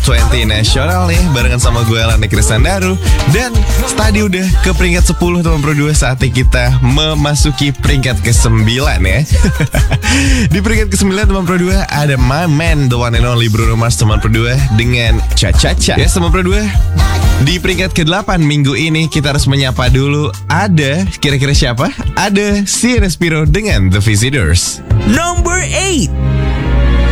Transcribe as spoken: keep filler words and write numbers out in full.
dua puluh nasional nih, barengan sama gue Lani Kristandaru. Dan tadi udah ke peringkat sepuluh teman Pro dua, saatnya kita memasuki peringkat kesembilan ya. Di peringkat kesembilan teman Pro dua ada my man, the one and only Bruno Mars teman Pro dua dengan Cha Cha Cha. Ya teman Pro dua, di peringkat kedelapan minggu ini kita harus menyapa dulu. Ada kira-kira siapa? Ada si Respiro dengan The Visitors. Number eight.